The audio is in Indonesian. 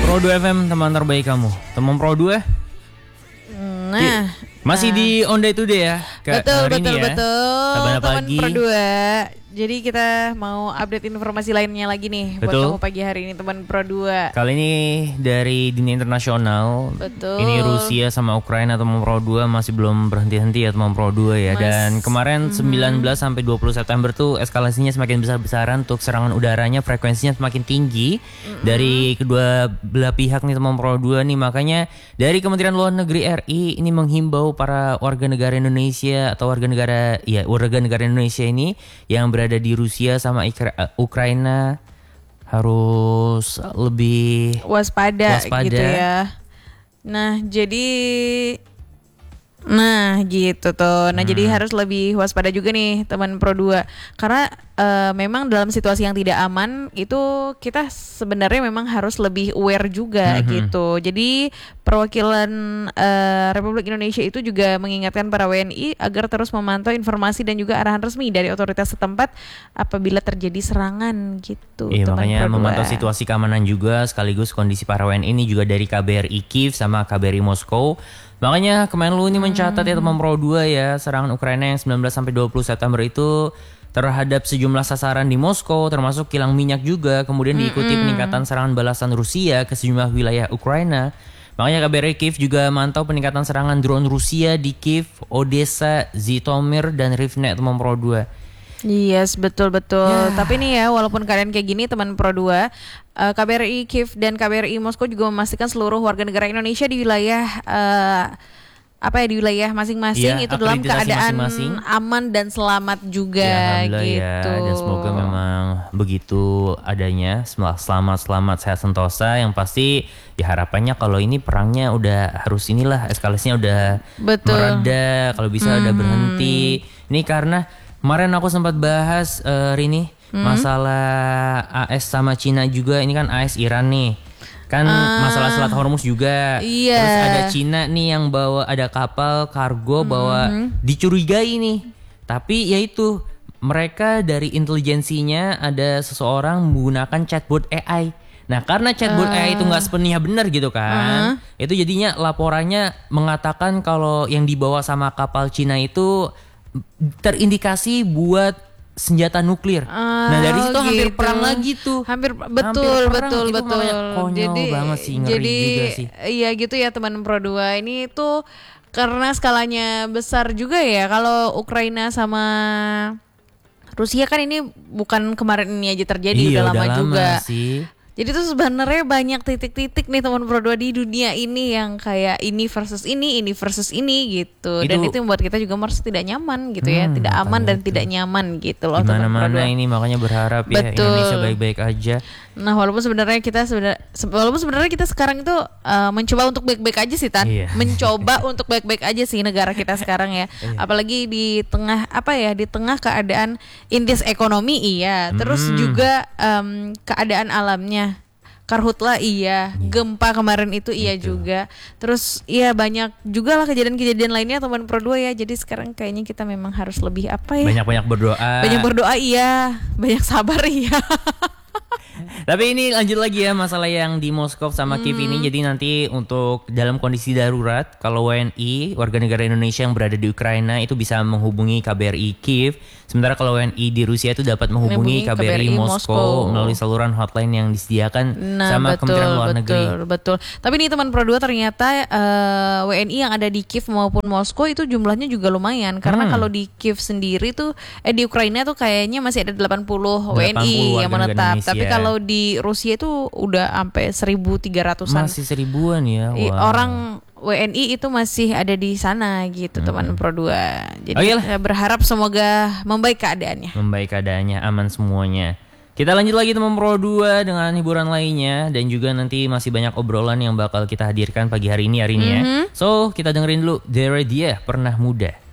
Pro 2 FM, teman terbaik kamu. Teman Pro 2. Nah, masih di On Day Today ya. betul. Teman pagi. Pro 2. Jadi kita mau update informasi lainnya lagi nih buat kamu pagi hari ini teman Pro 2. Kali ini dari dunia internasional. Betul. Ini Rusia sama Ukraina teman Pro 2 masih belum berhenti-henti ya teman Pro 2 ya. Dan kemarin 19 sampai 20 September tuh eskalasinya semakin besar-besaran untuk serangan udaranya, frekuensinya semakin tinggi dari kedua belah pihak nih teman Pro 2 nih. Makanya dari Kementerian Luar Negeri RI ini menghimbau para warga negara Indonesia atau warga negara Indonesia ini yang berada di Rusia sama Ukraina harus lebih waspada gitu ya. Nah gitu tuh. Jadi harus lebih waspada juga nih teman Pro 2. Karena memang dalam situasi yang tidak aman itu kita sebenarnya memang harus lebih aware juga gitu. Jadi perwakilan Republik Indonesia itu juga mengingatkan para WNI agar terus memantau informasi dan juga arahan resmi dari otoritas setempat apabila terjadi serangan gitu. Iya, makanya memantau situasi keamanan juga sekaligus kondisi para WNI ini juga dari KBRI Kiev sama KBRI Moskow. Makanya Kemenlu ini mencatat ya teman Pro 2 ya, serangan Ukraina yang 19 sampai 20 September itu terhadap sejumlah sasaran di Moskow termasuk kilang minyak juga, kemudian diikuti peningkatan serangan balasan Rusia ke sejumlah wilayah Ukraina. Makanya KBRI Kiev juga mantau peningkatan serangan drone Rusia di Kiev, Odessa, Zhytomyr dan Rivne teman Pro 2. Yes, betul. Tapi nih ya, walaupun keadaan kayak gini teman Pro 2, KBRI Kiev dan KBRI Moskow juga memastikan seluruh warga negara Indonesia di wilayah di wilayah masing-masing itu dalam keadaan aman dan selamat juga gitu. Ya, dan semoga memang begitu adanya, selamat sehat sentosa. Yang pasti ya harapannya kalau ini perangnya udah harus eskalasinya udah mereda, kalau bisa udah berhenti. Ini karena kemarin aku sempat bahas Rini masalah AS sama Cina juga. Ini kan AS Iran nih. Kan masalah Selat Hormuz juga. Terus ada Cina nih yang ada kapal kargo dicurigai nih. Tapi ya itu mereka dari intelijensinya ada seseorang menggunakan chatbot AI. Nah karena chatbot AI itu nggak sepenuhnya benar gitu kan, itu jadinya laporannya mengatakan kalau yang dibawa sama kapal Cina itu terindikasi buat senjata nuklir. Nah dari situ hampir perang lagi tuh. Betul. Konyol banget sih, ngeri juga sih. Iya gitu ya teman Pro 2. Ini tuh karena skalanya besar juga ya. Kalau Ukraina sama Rusia kan ini bukan kemarin ini aja terjadi, udah lama juga sih. Jadi tuh sebenarnya banyak titik-titik nih teman Pro 2 di dunia ini yang kayak ini versus ini gitu. Dan itu membuat kita juga merasa tidak nyaman gitu ya, tidak aman dan tidak nyaman gitu loh teman Pro 2. Dimana-mana ini makanya berharap ya Indonesia baik-baik aja. Nah walaupun sebenarnya kita sekarang itu mencoba untuk baik-baik aja sih Tan. Mencoba untuk baik-baik aja sih negara kita sekarang ya. Apalagi di tengah di tengah keadaan indeks ekonomi terus juga keadaan alamnya. Karhutla gempa kemarin itu juga. Terus banyak juga lah kejadian-kejadian lainnya teman Pro 2 ya. Jadi sekarang kayaknya kita memang harus lebih banyak berdoa. Banyak berdoa banyak sabar Tapi ini lanjut lagi ya masalah yang di Moskow sama Kiev ini. Jadi nanti untuk dalam kondisi darurat kalau WNI warga negara Indonesia yang berada di Ukraina itu bisa menghubungi KBRI Kiev. Sementara kalau WNI di Rusia itu dapat menghubungi KBRI Moskow melalui saluran hotline yang disediakan sama Kementerian Luar Negeri. Betul. Tapi nih teman Pro 2 ternyata WNI yang ada di Kiev maupun Moskow itu jumlahnya juga lumayan. Karena kalau di Kiev sendiri tuh di Ukraina tuh kayaknya masih ada 80 WNI yang menetap. Tapi kalau di Rusia itu udah sampai 1.300-an. Masih 1000-an ya. Orang WNI itu masih ada di sana gitu teman Pro 2. Jadi saya berharap semoga membaik keadaannya. Aman semuanya. Kita lanjut lagi teman Pro 2 dengan hiburan lainnya. Dan juga nanti masih banyak obrolan yang bakal kita hadirkan pagi hari ini ya. So kita dengerin dulu The Radia Pernah Muda.